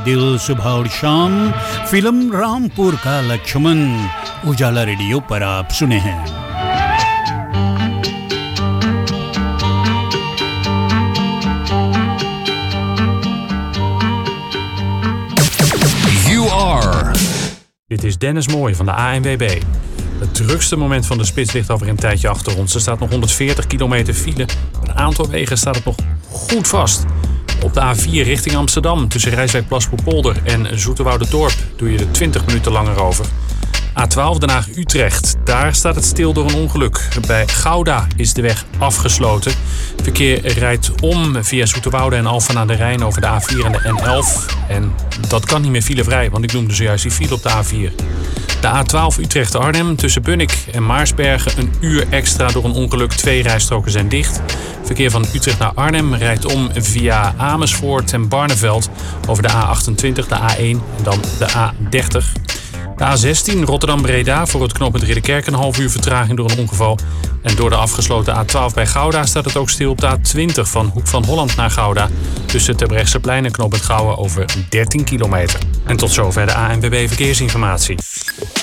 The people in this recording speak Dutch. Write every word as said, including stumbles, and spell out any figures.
दिल सुबह और शाम फिल्म रामपुर का लक्ष्मण उजाला रेडियो पर आप सुने हैं। You are. Dit is Dennis Mooij van de A N W B. Het drukste moment van de spits ligt alweer een tijdje achter ons. Er staat nog honderdveertig kilometer file. Op een aantal wegen staat het nog goed vast. Op de A vier richting Amsterdam tussen Rijswijk-Plasboepolder en Zoeterwoude-Dorp doe je er twintig minuten langer over. A twaalf Den Haag-Utrecht, daar staat het stil door een ongeluk. Bij Gouda is de weg afgesloten. Verkeer rijdt om via Zoeterwoude en Alphen aan de Rijn over de A vier en de N elf. En dat kan niet meer filevrij, want ik noemde zojuist die file op de A vier. De A twaalf Utrecht-Arnhem tussen Bunnik en Maarsbergen een uur extra door een ongeluk. Twee rijstroken zijn dicht. Verkeer van Utrecht naar Arnhem rijdt om via Amersfoort en Barneveld over de A achtentwintig, de A één en dan de A dertig. De A zestien Rotterdam-Breda voor het knooppunt Ridderkerk een half uur vertraging door een ongeval. En door de afgesloten A twaalf bij Gouda staat het ook stil op de A twintig van Hoek van Holland naar Gouda. Tussen Terbrechtseplein en knooppunt Gouwen over dertien kilometer. En tot zover de A N W B Verkeersinformatie.